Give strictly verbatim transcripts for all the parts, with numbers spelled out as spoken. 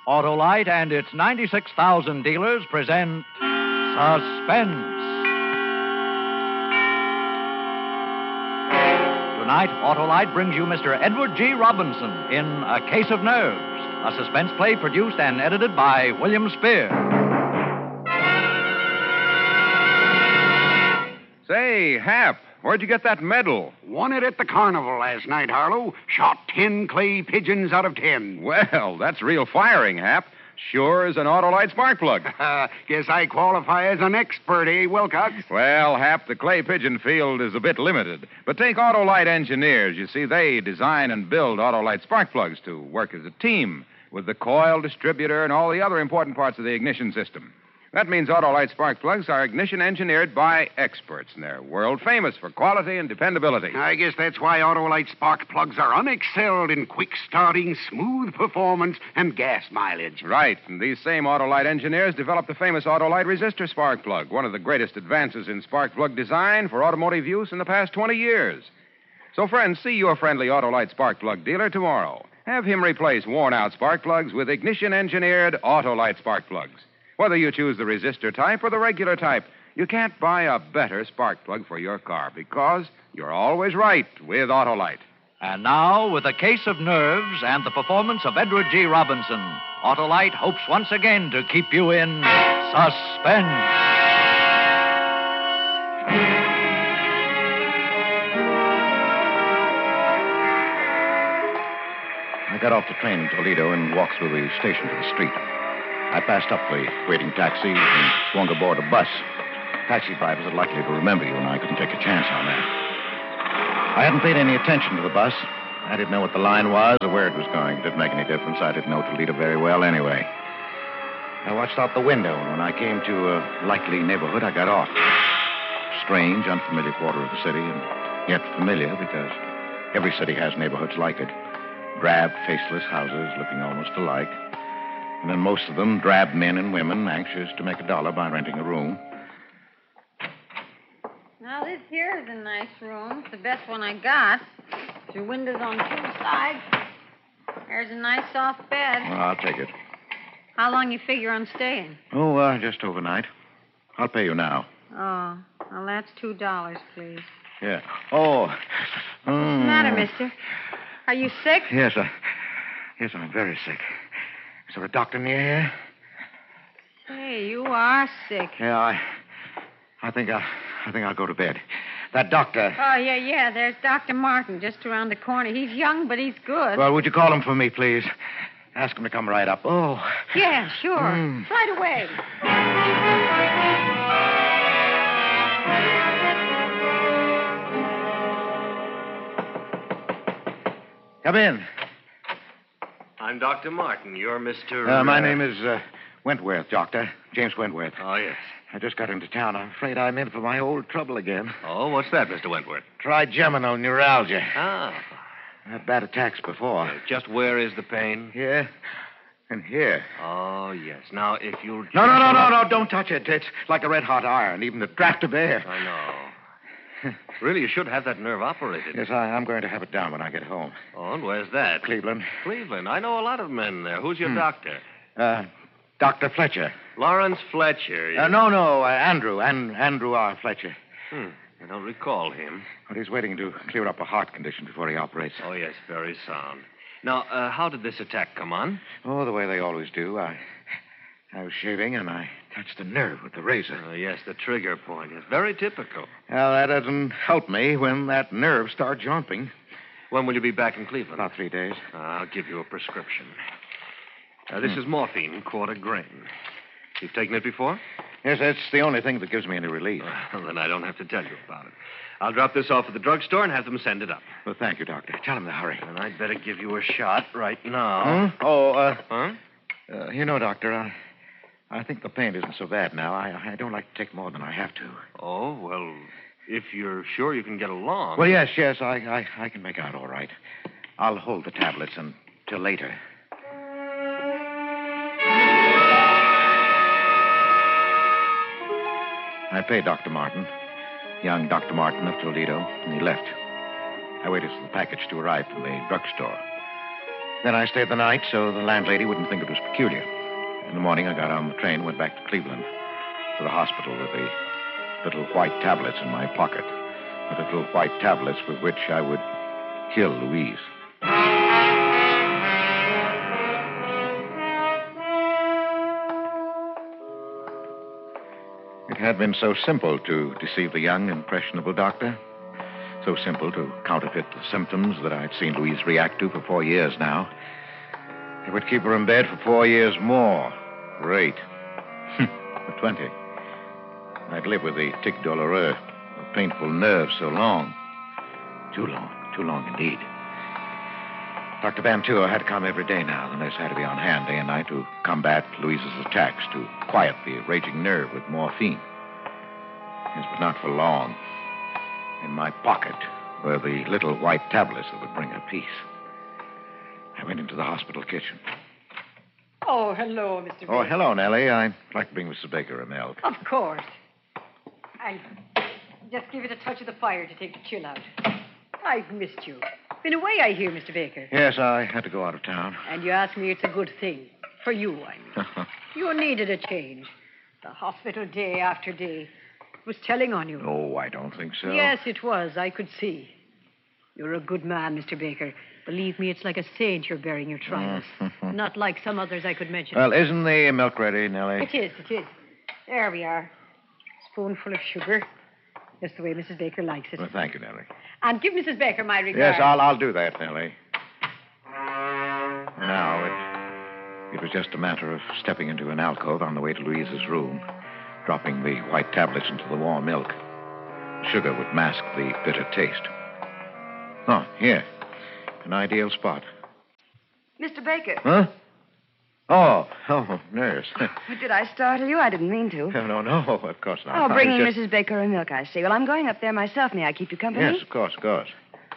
Autolite and its ninety-six thousand dealers present Suspense. Tonight, Autolite brings you Mister Edward G. Robinson in A Case of Nerves, a suspense play produced and edited by William Spear. Say, Hap, where'd you get that medal? Won it at the carnival last night, Harlow. Shot ten clay pigeons out of ten. Well, that's real firing, Hap. Sure as an Autolite spark plug. Guess I qualify as an expert, eh, Wilcox? Well, Hap, the clay pigeon field is a bit limited. But take Autolite engineers. You see, they design and build Autolite spark plugs to work as a team with the coil, distributor, and all the other important parts of the ignition system. That means Autolite spark plugs are ignition engineered by experts, and they're world famous for quality and dependability. I guess that's why Autolite spark plugs are unexcelled in quick starting, smooth performance, and gas mileage. Right, and these same Autolite engineers developed the famous Autolite resistor spark plug, one of the greatest advances in spark plug design for automotive use in the past twenty years. So, friends, see your friendly Autolite spark plug dealer tomorrow. Have him replace worn-out spark plugs with ignition-engineered Autolite spark plugs. Whether you choose the resistor type or the regular type, you can't buy a better spark plug for your car because you're always right with Autolite. And now, with A Case of Nerves and the performance of Edward G. Robinson, Autolite hopes once again to keep you in suspense. I got off the train in Toledo and walked through the station to the street. I passed up the waiting taxi and swung aboard a bus. Taxi drivers are likely to remember you, and I couldn't take a chance on that. I hadn't paid any attention to the bus. I didn't know what the line was or where it was going. It didn't make any difference. I didn't know Toledo very well anyway. I watched out the window, and when I came to a likely neighborhood, I got off. Strange, unfamiliar quarter of the city, and yet familiar because every city has neighborhoods like it. Drab, faceless houses looking almost alike. And then most of them, drab men and women anxious to make a dollar by renting a room. Now, this here is a nice room. It's the best one I got. There's windows on two sides. There's a nice soft bed. Well, I'll take it. How long you figure on staying? Oh, uh, just overnight. I'll pay you now. Oh, well, that's two dollars, please. Yeah. Oh. What's the matter, mister? Are you sick? Yes, I... Yes, I'm very sick. Is there a doctor near here? Hey, you are sick. Yeah, I... I think I... I think I'll go to bed. That doctor... Oh, yeah, yeah. There's Doctor Martin just around the corner. He's young, but he's good. Well, would you call him for me, please? Ask him to come right up. Oh. Yeah, sure. Mm. Right away. Come in. I'm Doctor Martin. You're Mister Uh, my uh... name is uh, Wentworth, Doctor. James Wentworth. Oh, yes. I just got into town. I'm afraid I'm in for my old trouble again. Oh, what's that, Mister Wentworth? Trigeminal neuralgia. Ah. I had bad attacks before. Uh, just where is the pain? Here. And here. Oh, yes. Now, if you'll... No, no, no, no, no. Don't touch it. It's like a red-hot iron, even the draft of air. I know. Really, you should have that nerve operated. Yes, I, I'm going to have it done when I get home. Oh, and where's that? Cleveland. Cleveland. I know a lot of men there. Who's your hmm. doctor? Uh, Doctor Fletcher. Lawrence Fletcher. Yes. Uh, no, no, uh, Andrew. An- Andrew R. Fletcher. Hmm. I don't recall him. But he's waiting to clear up a heart condition before he operates. Oh, yes, very sound. Now, uh, how did this attack come on? Oh, the way they always do. I... I was shaving, and I touched the nerve with the razor. Oh, yes, the trigger point. It's very typical. Well, that doesn't help me when that nerve starts jumping. When will you be back in Cleveland? About three days. Uh, I'll give you a prescription. Uh, this hmm. is morphine, quarter grain. You've taken it before? Yes, that's the only thing that gives me any relief. Well, then I don't have to tell you about it. I'll drop this off at the drugstore and have them send it up. Well, thank you, Doctor. Tell them to hurry. And I'd better give you a shot right now. Huh? Oh, uh... Huh? Uh, you know, Doctor, I... I think the pain isn't so bad now. I, I don't like to take more than I have to. Oh, well, if you're sure you can get along. Well, yes, yes, I, I, I can make out all right. I'll hold the tablets until later. I paid Doctor Martin, young Doctor Martin of Toledo, and he left. I waited for the package to arrive from the drugstore. Then I stayed the night so the landlady wouldn't think it was peculiar. In the morning, I got on the train, went back to Cleveland, to the hospital with the little white tablets in my pocket. The little white tablets with which I would kill Louise. It had been so simple to deceive the young, impressionable doctor. So simple to counterfeit the symptoms that I'd seen Louise react to for four years now. It would keep her in bed for four years more. Great. For twenty. I'd live with the tic douloureux, a painful nerve so long. Too long. Too long indeed. Doctor Bantua had to come every day now. The nurse had to be on hand day and night to combat Louise's attacks, to quiet the raging nerve with morphine. Yes, but not for long. In my pocket were the little white tablets that would bring her peace. I went into the hospital kitchen. Oh, hello, Mister Oh, Baker. hello, Nellie. I'd like to bring Missus Baker a milk. Of course. I'll just give it a touch of the fire to take the chill out. I've missed you. Been away, I hear, Mister Baker. Yes, I had to go out of town. And you ask me it's a good thing. For you, I mean. You needed a change. The hospital day after day was telling on you. Oh, I don't think so. Yes, it was. I could see. You're a good man, Mister Baker. Believe me, it's like a saint you're bearing your trials. Not like some others I could mention. Well, isn't the milk ready, Nellie? It is, it is. There we are. Spoonful of sugar. Just the way Missus Baker likes it. Well, thank you, Nellie. And give Missus Baker my regards. Yes, I'll, I'll do that, Nellie. Now, it, it was just a matter of stepping into an alcove on the way to Louise's room, dropping the white tablets into the warm milk. Sugar would mask the bitter taste. Oh, here. An ideal spot. Mister Baker. Huh? Oh, oh, nurse. Did I startle you? I didn't mean to. No, no, no, of course not. Oh, I bringing was just- Missus Baker a milk, I see. Well, I'm going up there myself. May I keep you company? Yes, of course, of course.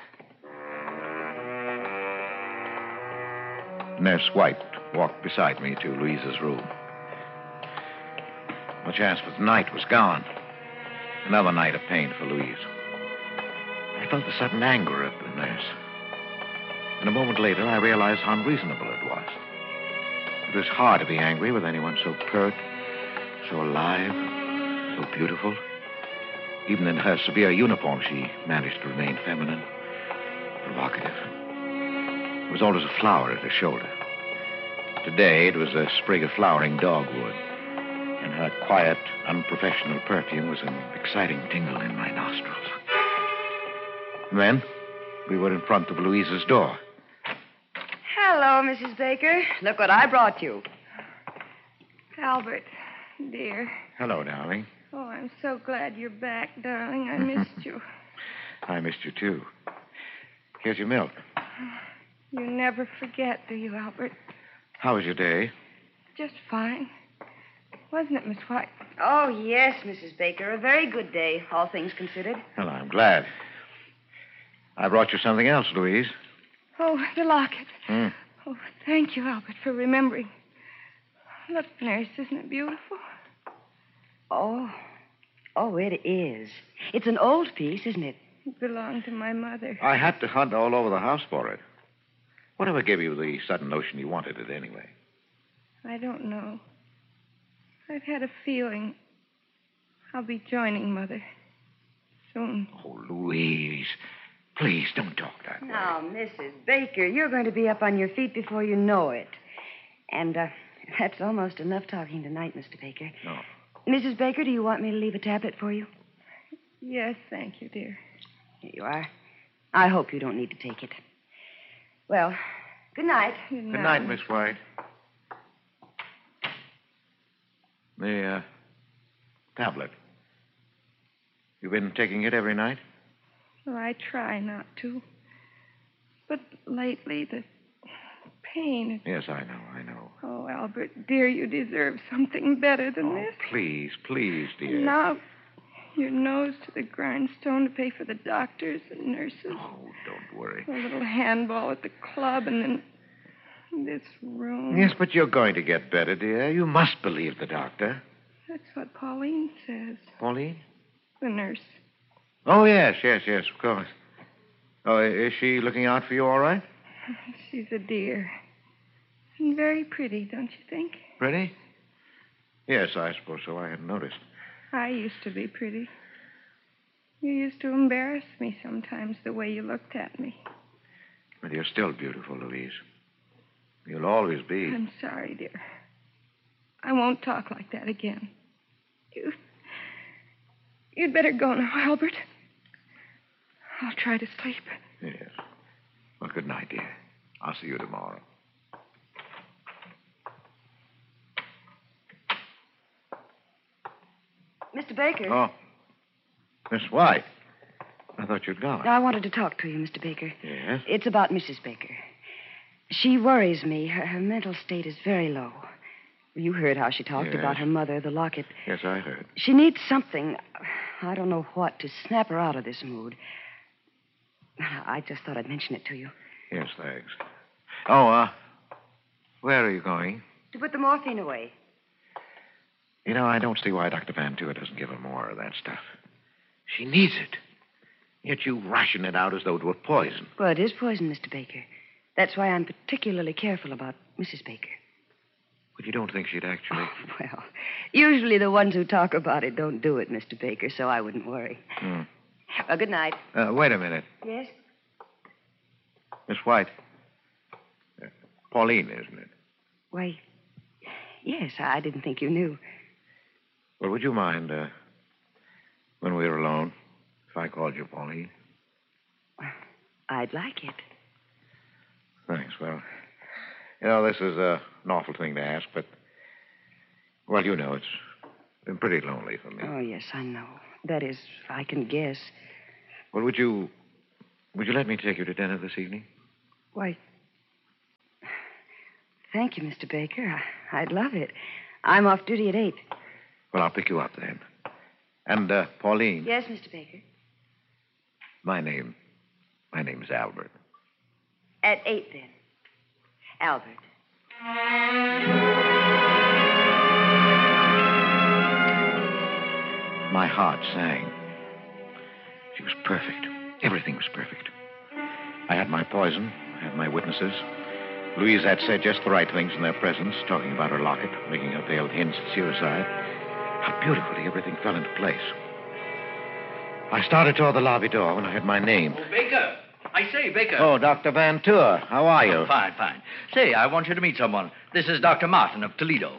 Nurse White walked beside me to Louise's room. The chance for tonight was gone. Another night of pain for Louise. I felt the sudden anger of the nurse. And a moment later, I realized how unreasonable it was. It was hard to be angry with anyone so pert, so alive, so beautiful. Even in her severe uniform, she managed to remain feminine, provocative. There was always a flower at her shoulder. Today, it was a sprig of flowering dogwood. And her quiet, unprofessional perfume was an exciting tingle in my nostrils. And then, we were in front of Louise's door. Hello, Missus Baker. Look what I brought you. Albert, dear. Hello, darling. Oh, I'm so glad you're back, darling. I missed you. I missed you, too. Here's your milk. You never forget, do you, Albert? How was your day? Just fine. Wasn't it, Miss White? Oh, yes, Missus Baker. A very good day, all things considered. Well, I'm glad. I brought you something else, Louise. Oh, the locket. Hmm. Oh, thank you, Albert, for remembering. Look, nurse, isn't it beautiful? Oh. Oh, it is. It's an old piece, isn't it? It belonged to my mother. I had to hunt all over the house for it. Whatever gave you the sudden notion you wanted it anyway? I don't know. I've had a feeling I'll be joining Mother soon. Oh, Louise, please don't talk that way. Now, Missus Baker, you're going to be up on your feet before you know it. And uh, that's almost enough talking tonight, Mister Baker. No. Missus Baker, do you want me to leave a tablet for you? Yes, thank you, dear. Here you are. I hope you don't need to take it. Well, good night. Good Good night, Miss White. The, uh, tablet. You've been taking it every night? Well, I try not to. But lately, the pain. Yes, I know, I know. Oh, Albert, dear, you deserve something better than Oh, this. please, please, dear. Now, your nose to the grindstone to pay for the doctors and nurses. Oh, don't worry. A little handball at the club, and then this room. Yes, but you're going to get better, dear. You must believe the doctor. That's what Pauline says, Pauline? the nurse. Oh, yes, yes, yes, of course. Oh, is she looking out for you all right? She's a dear. And very pretty, don't you think? Pretty? Yes, I suppose so. I hadn't noticed. I used to be pretty. You used to embarrass me sometimes the way you looked at me. But you're still beautiful, Louise. You'll always be. I'm sorry, dear. I won't talk like that again. You... You'd better go now, Albert. I'll try to sleep. Yes. Well, good night, dear. I'll see you tomorrow. Mister Baker. Oh. Miss White. I thought you'd gone. I wanted to talk to you, Mister Baker. Yes? It's about Missus Baker. She worries me. Her, her mental state is very low. You heard how she talked Yes. about her mother, the locket. Yes, I heard. She needs something, I don't know what, to snap her out of this mood. I just thought I'd mention it to you. Yes, thanks. Oh, uh, where are you going? To put the morphine away. You know, I don't see why Doctor Van Tour doesn't give her more of that stuff. She needs it. Yet you ration it out as though it were poison. Well, it is poison, Mister Baker. That's why I'm particularly careful about Missus Baker. But you don't think she'd actually... Oh, well, usually the ones who talk about it don't do it, Mister Baker, so I wouldn't worry. Hmm. Well, good night. Uh, wait a minute. Yes? Miss White. Uh, Pauline, isn't it? Why, yes, I didn't think you knew. Well, would you mind, uh, when we were alone, if I called you Pauline? I'd like it. Thanks. Well, you know, this is uh, an awful thing to ask, but, well, you know, it's been pretty lonely for me. Oh, yes, I know. That is, I can guess. Well, would you, would you let me take you to dinner this evening? Why, thank you, Mister Baker. I, I'd love it. I'm off duty at eight. Well, I'll pick you up then. And, uh, Pauline. Yes, Mister Baker. My name, my name's Albert. At eight, then. Albert. My heart sang. She was perfect. Everything was perfect. I had my poison. I had my witnesses. Louise had said just the right things in their presence, talking about her locket, making her veiled hints at suicide. How beautifully everything fell into place. I started toward the lobby door when I heard my name. Oh, Baker. I say, Baker. Oh, Doctor Van Tour. How are you? Oh, fine, fine. Say, I want you to meet someone. This is Doctor Martin of Toledo.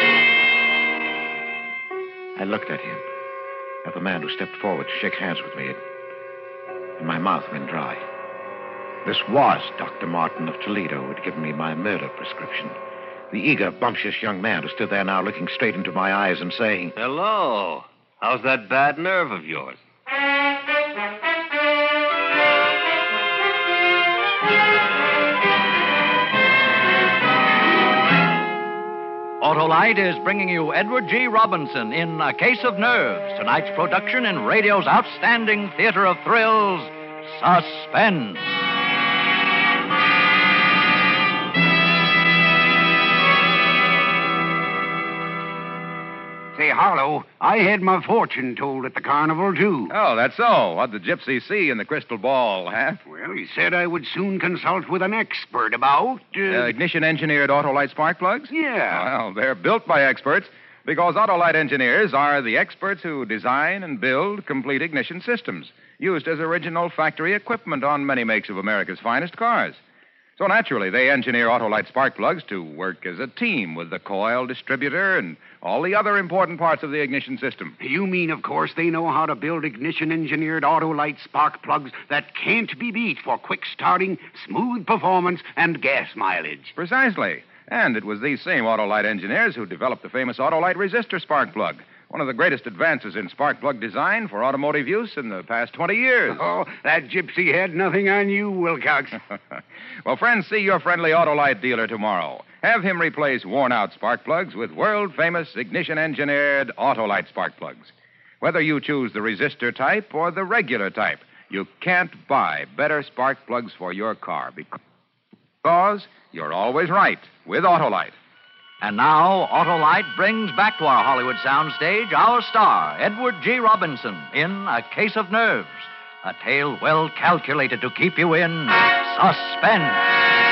I looked at him, at the man who stepped forward to shake hands with me, and my mouth went dry. This was Doctor Martin of Toledo who had given me my murder prescription. The eager, bumptious young man who stood there now looking straight into my eyes and saying, Hello. How's that bad nerve of yours? Autolite is bringing you Edward G. Robinson in A Case of Nerves, tonight's production in radio's outstanding theater of thrills, Suspense. Say, Harlow, I had my fortune told at the carnival, too. Oh, that's so. What'd the gypsy see in the crystal ball, huh? Well, he said I would soon consult with an expert about... Uh... Uh, ignition-engineered Autolite spark plugs? Yeah. Well, they're built by experts because Autolite engineers are the experts who design and build complete ignition systems used as original factory equipment on many makes of America's finest cars. So naturally, they engineer Autolite spark plugs to work as a team with the coil, distributor, and all the other important parts of the ignition system. You mean, of course, they know how to build ignition-engineered Autolite spark plugs that can't be beat for quick starting, smooth performance, and gas mileage. Precisely. And it was these same Autolite engineers who developed the famous Autolite resistor spark plug, one of the greatest advances in spark plug design for automotive use in the past twenty years. Oh, that gypsy had nothing on you, Wilcox. Well, friends, see your friendly Autolite dealer tomorrow. Have him replace worn-out spark plugs with world-famous ignition-engineered Autolite spark plugs. Whether you choose the resistor type or the regular type, you can't buy better spark plugs for your car because you're always right with Autolite. And now, Autolite brings back to our Hollywood soundstage our star, Edward G. Robinson, in A Case of Nerves, a tale well calculated to keep you in suspense.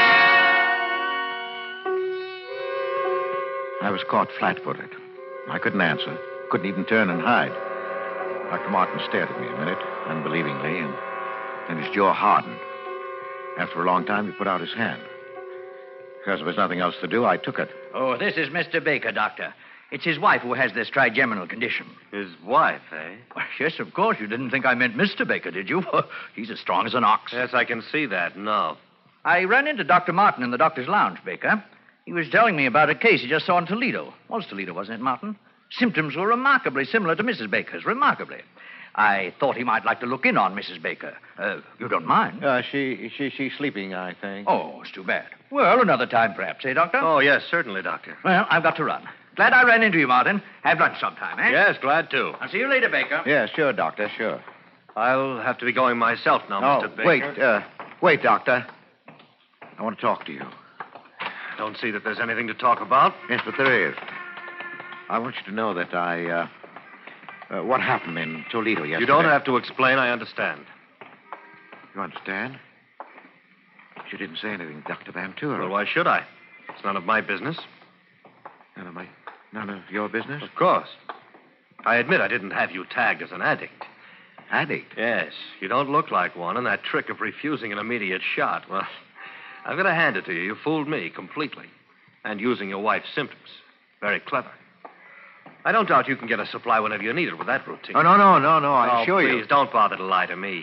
I was caught flat-footed. I couldn't answer, couldn't even turn and hide. Doctor Martin stared at me a minute, unbelievingly, and then his jaw hardened. After a long time, he put out his hand. Because there was nothing else to do, I took it. Oh, this is Mister Baker, Doctor. It's his wife who has this trigeminal condition. His wife, eh? Well, yes, of course. You didn't think I meant Mister Baker, did you? He's as strong as an ox. Yes, I can see that. No. I ran into Doctor Martin in the doctor's lounge, Baker. He was telling me about a case he just saw in Toledo. Was Toledo, wasn't it, Martin? Symptoms were remarkably similar to Missus Baker's. Remarkably. I thought he might like to look in on Missus Baker. Uh, you don't mind? Uh, she, she, she's sleeping, I think. Oh, it's too bad. Well, another time, perhaps, eh, Doctor? Oh, yes, certainly, Doctor. Well, I've got to run. Glad I ran into you, Martin. Have lunch sometime, eh? Yes, glad to. I'll see you later, Baker. Yeah, sure, Doctor, sure. I'll have to be going myself now, Oh, Mister Baker. wait, uh, wait, Doctor. I want to talk to you. Don't see that there's anything to talk about. Yes, but there is. I want you to know that I, uh, uh what happened in Toledo yesterday. You don't have to explain. I understand. You understand? But you didn't say anything, Doctor Van Tour. Well, why should I? It's none of my business. None of my, none of your business? Of course. I admit I didn't have you tagged as an addict. Addict? Yes. You don't look like one, and that trick of refusing an immediate shot, well, I've got to hand it to you. You fooled me completely. And using your wife's symptoms. Very clever. I don't doubt you can get a supply whenever you need it with that routine. Oh, no, no, no, no, I oh, assure please, you. don't bother to lie to me.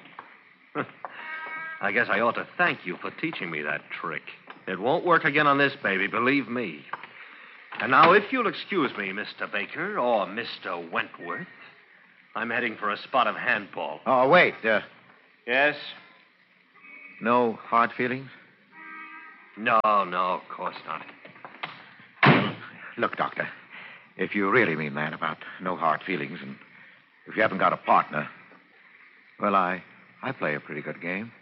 I guess I ought to thank you for teaching me that trick. It won't work again on this baby, believe me. And now, if you'll excuse me, Mister Baker, or Mister Wentworth, I'm heading for a spot of handball. Oh, wait. Uh, Yes? no hard feelings? No, no, of course not. Look, Doctor, if you really mean that about no hard feelings, and if you haven't got a partner, well, I, I play a pretty good game.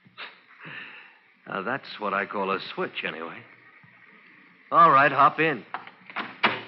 Now, that's what I call a switch, anyway. All right, hop in.